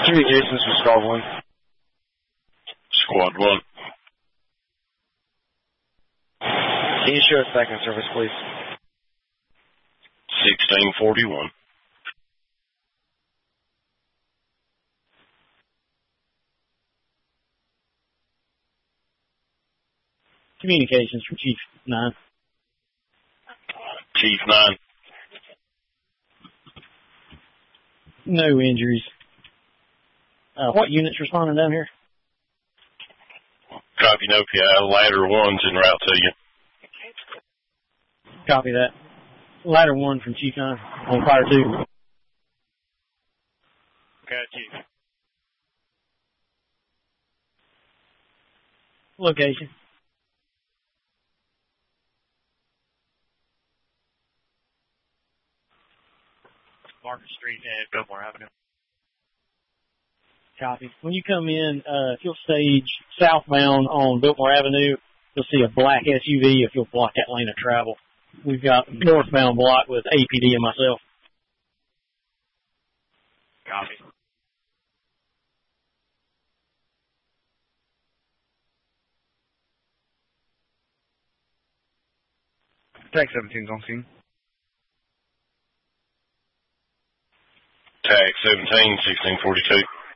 Communications with Squad 1. Squad 1. Can you show us back in service, please? 1641. Communications from Chief 9. Chief 9. No injuries. What units responding down here? Copy, no PI. Ladder 1's en route to you. Copy that. Ladder 1 from Chief 9 on fire 2. Okay, Chief. Location. Market Street and Biltmore Avenue. Copy. When you come in, if you'll stage southbound on Biltmore Avenue, you'll see a black SUV if you'll block that lane of travel. We've got northbound block with APD and myself. Copy. Tag 17's on scene. Tag 17, 1642.